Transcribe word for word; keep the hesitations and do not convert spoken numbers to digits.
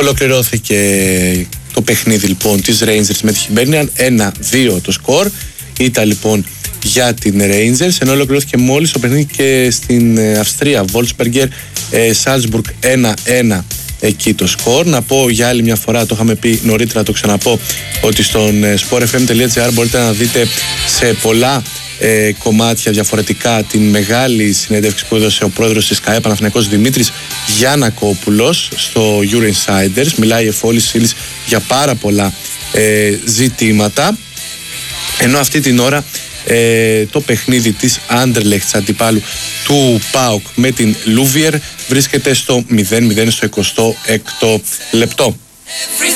Ολοκληρώθηκε το παιχνίδι λοιπόν της Rangers με τη Hibernian, ένα δύο το σκορ. Ήταν λοιπόν για την Rangers, ενώ ολοκληρώθηκε μόλις το παιχνίδι και στην Αυστρία. Wolfsberger Salzburg ένα ένα εκεί το σκορ. Να πω για άλλη μια φορά, το είχαμε πει νωρίτερα, το ξαναπώ, ότι στον sportfm.gr μπορείτε να δείτε σε πολλά ε, κομμάτια διαφορετικά την μεγάλη συνέντευξη που έδωσε ο πρόεδρος της ΚΑΕ Παναθηναϊκός Δημήτρης Γιαννακόπουλος στο Euroinsiders. Μιλάει εφόλης ύλης για πάρα πολλά ε, ζητήματα, ενώ αυτή την ώρα ε, το παιχνίδι της Anderlecht αντιπάλου του ΠΑΟΚ με την Λούβιερ βρίσκεται στο μηδέν μηδέν στο εικοστό έκτο λεπτό.